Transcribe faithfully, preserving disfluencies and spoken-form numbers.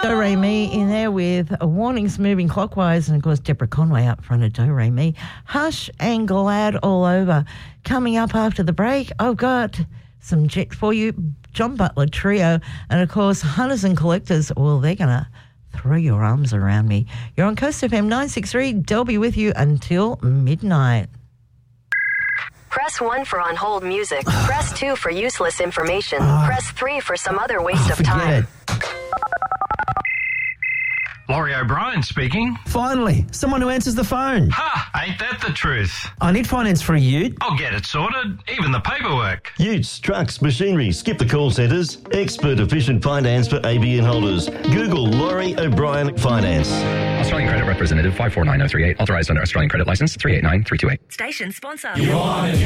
Do Re Mi in there with warnings moving clockwise, and of course Deborah Conway up front of Do Re Mi. Hush and Glad all over. Coming up after the break, I've got some jet for you. John Butler Trio, and of course Hunters and Collectors. Well, they're gonna throw your arms around me. You're on Coast F M nine sixty-three. They'll be with you until midnight. Press one for on hold music. Press two for useless information. Press three for some other waste of time. It. Laurie O'Brien speaking. Finally, someone who answers the phone. Ha! Ain't that the truth? I need finance for a ute. I'll get it sorted, even the paperwork. Utes, trucks, machinery, skip the call centres. Expert efficient finance for A B N holders. Google Laurie O'Brien Finance. Australian Credit Representative five four nine zero three eight. Authorised under Australian Credit Licence three eight nine three two eight. Station sponsor. You want it.